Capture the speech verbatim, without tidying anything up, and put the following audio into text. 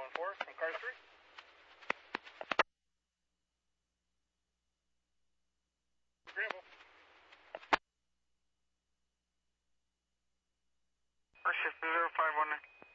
one four from car three. Agreeable. First shift zero five one nine.